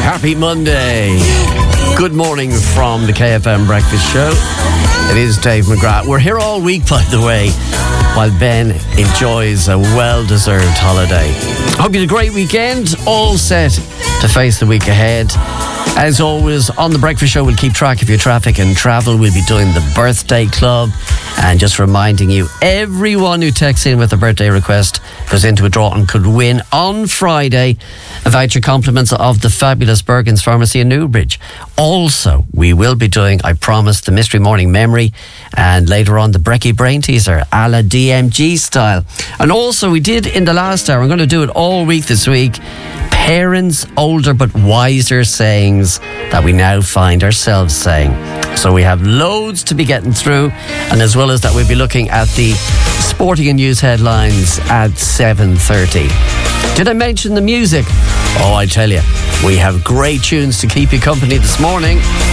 Happy Monday. Good morning from the KFM Breakfast Show. It is Dave McGrath. We're here all week, by the way, while Ben enjoys a well-deserved holiday. Hope you had a great weekend. All set to face the week ahead. As always, on the Breakfast Show, we'll keep track of your traffic and travel. We'll be doing the birthday club. And just reminding you, everyone who texts in with a birthday request goes into a draw and could win on Friday a voucher compliments of the fabulous Bergen's Pharmacy in Newbridge. Also, we will be doing, I promise, the Mystery Morning Memory, and later on the Brekkie Brain Teaser a la DMG style. And also, we did in the last hour, I'm going to do it all week this week, parents' older but wiser sayings that we now find ourselves saying. So we have loads to be getting through, and as well as that, we'll be looking at the sporting and news headlines at 7:30. Did I mention the music? Oh, I tell you, we have great tunes to keep you company this morning.